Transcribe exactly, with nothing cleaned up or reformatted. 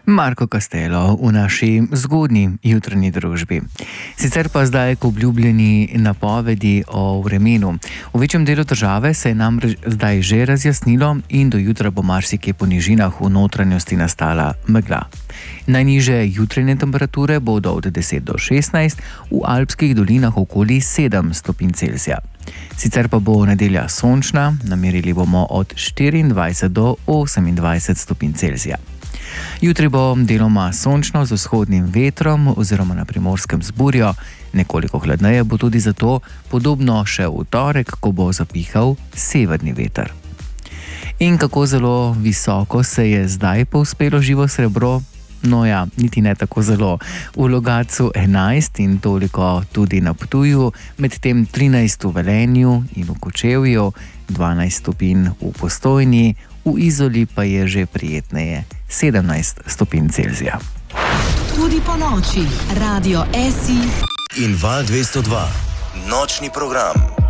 Marko Kastelo v naši zgodnji jutranji družbi. Sicer pa zdaj k obljubljeni napovedi o vremenu. V večjem delu države se je namreč zdaj že razjasnilo in do jutra bo marsikje po nižinah v notranjosti nastala megla. Najnižje jutranje temperature bodo od deset do šestnajst, v alpskih dolinah okoli sedem stopinj Celzija. Sicer pa bo nedelja sončna, namerili bomo od štiriindvajset do osemindvajset stopinj Celzija. Jutri bo deloma sončno z vzhodnim vetrom oziroma na Primorskem z burjo, nekoliko hladneje bo tudi zato, podobno še v torek, ko bo zapihal severni veter. In kako zelo visoko se je zdaj povzpelo živo srebro? No ja, niti ne tako zelo. V Logatcu enajst in toliko tudi na Ptuju, medtem trinajst v Velenju in v Kočevju, dvanajst stopinj v Postojni, v Izoli pa je že prijetneje sedemnajst stopinj Celzija. Tudi po noči, Radio Esi in Val dvesto dva, nočni program.